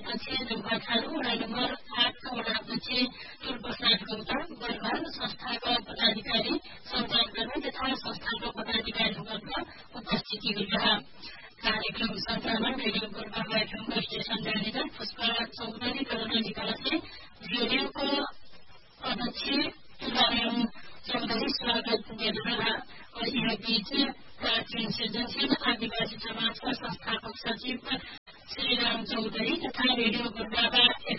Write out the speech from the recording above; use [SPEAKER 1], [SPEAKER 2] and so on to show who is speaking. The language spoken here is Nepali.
[SPEAKER 1] अध्यक्ष जम्पाखाल वडा नम्बर 8 का वडा अध्यक्ष तुलप्रसाद गौतम गोरखा संस्थाका पदाधिकारी सञ्चालकर्मी तथा संस्थाका पदाधिकारीवर्ग उपस्थिति रहा। कार्यक्रम सञ्चालन radio Gorkha एफएमको station manager Pushpa Chaudhary कलनजीका से रेडियोको अध्यक्ष तुलाराम चौधरी स्वागत रहा। और यह बीच प्राचीन सृजनशील आदिवासी समाजका संस्थापक सचिव श्रीराम चौधरी तथा रेडियो गोरखा